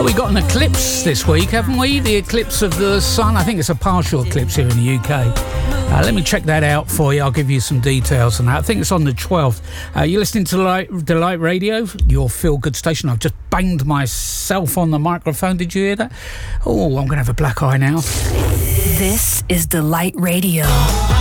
We got an eclipse this week, haven't we? The eclipse of the sun. I think it's a partial eclipse here in the UK. Let me check that out for you. I'll give you some details on that. I think it's on the 12th. You're listening to Delight Radio, your feel-good station. I've just banged myself on the microphone. Did you hear that? Oh, I'm going to have a black eye now. This is Delight Radio.